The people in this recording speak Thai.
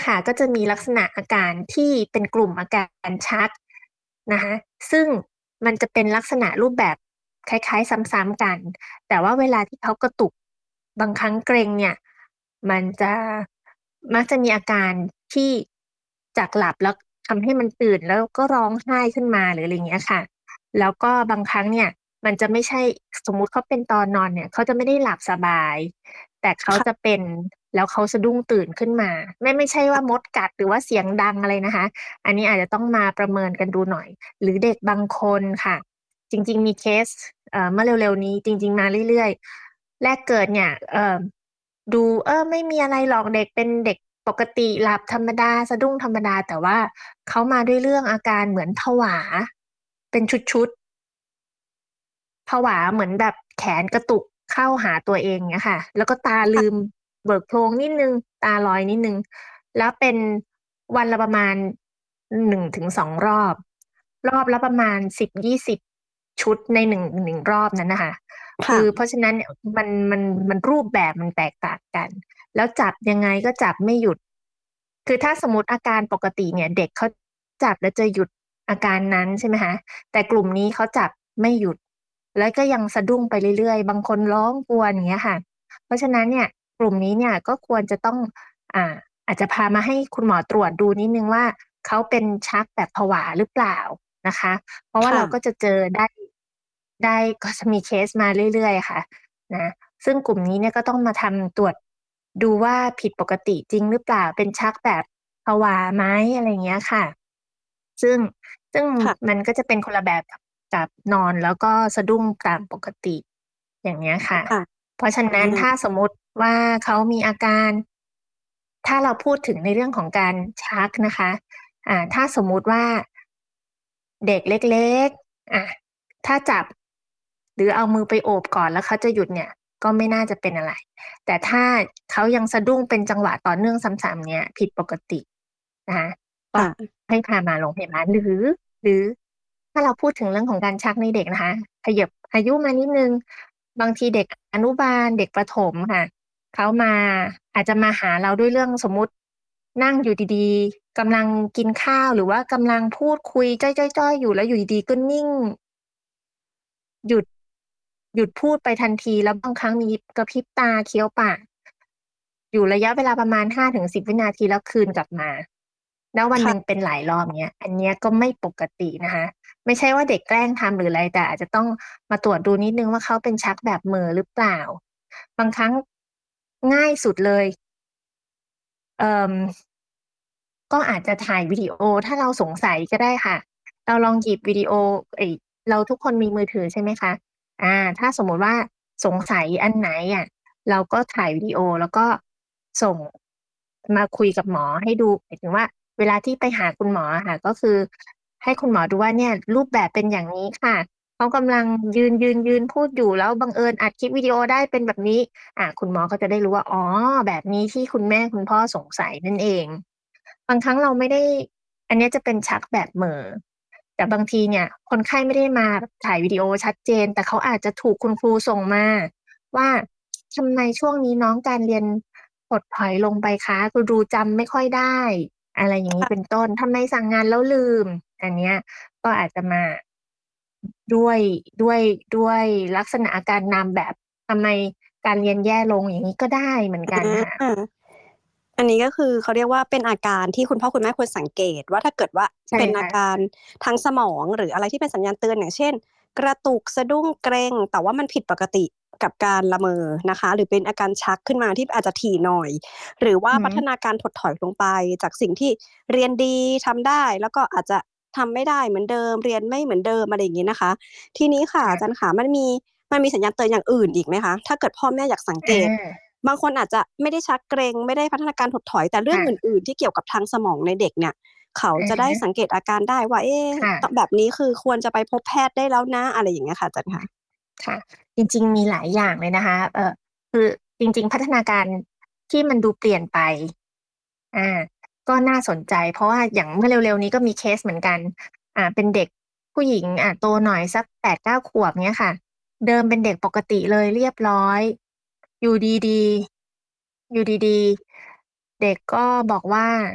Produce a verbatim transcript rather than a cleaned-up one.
ค่ะ ก็จะมีลักษณะอาการที่เป็นกลุ่มอาการชักนะคะ ซึ่งมันจะเป็นลักษณะรูปแบบคล้าย ๆ ซ้ำ ๆ กัน แต่ว่าเวลาที่เขากระตุก บางครั้งเกร็งเนี่ย มันจะ มักจะมีอาการที่จากหลับแล้วทำให้มันตื่น แล้วก็ร้องไห้ขึ้นมา หรืออะไรอย่างเงี้ยค่ะ แล้วก็บางครั้งเนี่ย มันจะไม่ใช่ สมมุติเขาเป็นตอนนอนเนี่ย เขาจะไม่ได้หลับสบาย แต่เขาค่ะจะเป็น แล้วเขาสะดุ้งตื่นขึ้นมา ไม่ ไม่ใช่ว่ามดกัด หรือว่าเสียงดังอะไรนะคะ อันนี้อาจจะต้องมาประเมินกันดูหน่อย หรือเด็กบางคนค่ะ จริง ๆ มีเคส เอ่อ เมื่อเร็ว ๆ นี้ จริง ๆ มาเรื่อย ๆ แรกเกิดเนี่ย เอ่อ ดู เออ ไม่มีอะไรหรอก เด็กเป็นเด็กปกติ หลับธรรมดา สะดุ้งธรรมดา แต่ว่าเขามาด้วยเรื่องอาการเหมือนผวา เป็นชุด ๆ ผวาเหมือนแบบแขนกระตุกเข้าหาตัวเอง เงี้ยค่ะ แล้วก็ตาคล่ะืม เบิกโพลงนิดหนึ่ง ตาลอยนิดหนึ่ง แล้วเป็นวันละประมาณ หนึ่งถึงสอง รอบ รอบละประมาณ สิบยี่สิบ ชุดใน หนึ่ง หนึ่ง รอบนั้นน่ะค่ะคค่ือะเพราะฉะนั้นเนี่ย มัน มัน มันรูปแบบมันแตกต่างกัน แล้วจับยังไงก็จับไม่หยุด คือถ้าสมมุติอาการปกติเนี่ย เด็กเขาจับแล้วจะหยุดอาการนั้น ใช่ไหมคะ แต่กลุ่มนี้เขาจับไม่หยุด แล้วก็ยังสะดุ้งไปเรื่อย ๆ บางคนร้องกรวน อย่างเงี้ยค่ะ เพราะฉะนั้นเนี่ย กลุ่มนี้เนี่ยก็ควรจะต้อง อ่า อาจจะพามาให้คุณหมอตรวจดูนิดหนึ่งว่า เขาเป็นชักแบบผวาหรือเปล่านะคะ เพราะว่าค่เราะก็จะเจอได้ ได้ ก็จะมีเคสมาเรื่อย ๆ อะค่ะ นะ ซึ่งกลุ่มนี้เนี่ยก็ต้องมาทำ ตรวจดูว่าผิดปกติจริงหรือเปล่า เป็นชักแบบผวาไหม อะไรอย่างเงี้ยค่ะ ซึ่ง ซึ่งค่ะมันก็จะเป็นคนละแบบกับ กับนอนแล้วก็สะดุ้งตามปกติ อย่างเงี้ยค่ะค่ะเพราะฉะอนั้นถ้าาสมมุติว่าเขามีอาการ ถ้าเราพูดถึงในเรื่องของการชักนะคะ อ่า ถ้าสมมุติว่า เด็กเล็ก ๆ อะ ถ้าจับ หรือเอามือไปโอบก่อนแล้วเขาจะหยุดเนี่ย ก็ไม่น่าจะเป็นอะไร แต่ถ้าเขายังสะดุ้งเป็นจังหวะต่อเนื่องซ้ำ ๆ เนี่ย ผิดปกตินะคะ กค็่ะให้พามาโรงพยาบาล หรือ หรือถ้าเราพูดถึงเรื่องของการชักในเด็กนะคะ เขยิบอายุมานิดหนึ่ง บางทีเด็กอนุบาล เด็กประถมค่ะ เขามา อาจจะมาหาเราด้วยเรื่อง สมมุตินั่งอยู่ดี ๆ กำลังกินข้าว หรือว่ากำลังพูดคุยจ้อย ๆ ๆ อยู่ แล้วอยู่ดี ๆ ก็นิ่ง หยุด หยุดพูดไปทันที แล้วบางครั้งมีกระพริบตา เคี้ยวปาก อยู่ระยะเวลาประมาณ ห้าถึงสิบ วินาที แล้วคืนกลับมา แล้ววันคห่นึะ่งเป็นหลายรอบ เงี้ย อันเนี้ยก็ไม่ปกตินะคะ ไม่ใช่ว่าเด็กแกล้งทำหรืออะไร แต่อาจจะต้องมาตรวจดูนิดหนึ่งว่า เขาเป็นชักแบบเหม่อหรือเปล่า บางครั้ง ง่ายสุดเลย เอ่อ ก็อาจจะถ่ายวิดีโอ ถ้าเราสงสัยก็ได้ค่ะ เราลองหยิบวิดีโอ ไอ้ เราทุกคนมีมือถือใช่ไหมคะ อา ถ้าสมมุติว่าสงสัยอันไหนอะ เราก็ถ่ายวิดีโอ แล้วก็ส่งมาคุยกับหมอให้ดู หมายถึงว่าเวลาที่ไปหาคุณหมออะค่ะ ก็คือให้คุณหมอดูว่า เนี่ยรูปแบบเป็นอย่างงี้ค่ะ เขากำลังยืน ๆ ๆ พูดอยู่ แล้วบังเอิญอัดคลิปวิดีโอได้เป็นแบบนี้ อา คุณหมอก็จะได้รู้ว่า อ๋อ แบบนี้ที่คุณแม่คุณพ่อสงสัยนั่นเอง บางครั้งเราไม่ได้ อันเนี้ยจะเป็นชักแบบเหม่อ แต่บางทีเนี่ยคนไข้ไม่ได้มาถ่ายวิดีโอชัดเจน แต่เขาอาจจะถูกคุณครูส่งมาว่า ทำไมช่วงนี้น้องการเรียนถดถอยลงไปคะ คือดูจำไม่ค่อยได้ อะไรอย่างงคี้่เป็นะต้น ทำไมสั่งงานแล้วลืม อันเนี้ยก็อาจจะมา ด้วย ด้วย ด้วยลักษณะอาการนำแบบ ทำไมการเรียนแย่ลง อย่างงี้ก็ได้เหมือนกันค่ะอา อันนี้ก็คือเขาเรียกว่า เป็นอาการที่คุณพ่อคุณแม่ควรสังเกตว่า ถ้าเกิดว่าใช่เป็นอคา่ะการทางสมอง หรืออะไรที่เป็นสัญญาณเตือน อย่างเช่น กระตุก สะดุ้ง เกร็ง แต่ว่ามันผิดปกติกับการละเมอนะคะ หรือเป็นอาการชักขึ้นมาที่อาจจะถี่หน่อย หรือว่าอือฮพึัฒนาการถดถอยลงไปจากสิ่งที่เรียนดี ทำได้ แล้วก็อาจจะทำไม่ได้เหมือนเดิม เรียนไม่เหมือนเดิม อะไรอย่างงี้นะคะ ทีนี้ค่ะค่อาจะารย์ขา มันมี มันมีสัญญาณเตือนอย่างอื่นอีกไหมคะ? ถ้าเกิดพ่อแม่อยากสังเกตอาบางคนอาจจะไม่ได้ชักเกร็ง ไม่ได้พัฒนาการถดถอย แต่เรืค่อง่ะอื่น ๆ ที่เกี่ยวกับทางสมองในเด็กเนี่ย เขาอือฮจะได้ึสังเกตอาการได้ว่า เอ๊ค่ตะแบบนี้คือควรจะไปพบแพทย์ได้แล้วนะ อะไรอย่างเงี้ยค่ะ อาจารย์คะค่ะ จริง ๆ มีหลายอย่างเลยนะคะ เอ่อ คือจริง ๆ พัฒนาการที่มันดูเปลี่ยนไป อา ก็น่าสนใจ เพราะว่าอย่างเมื่อเร็ว ๆ นี้ก็มีเคสเหมือนกัน อ่า เป็นเด็กผู้หญิง อ่า โตหน่อยสัก แปดเก้า ขวบ เงี้ยค่ะ เดิมเป็นเด็กปกติเลย เรียบร้อย อยู่ดี ๆ อยู่ดี ๆ เด็กก็บอกว่า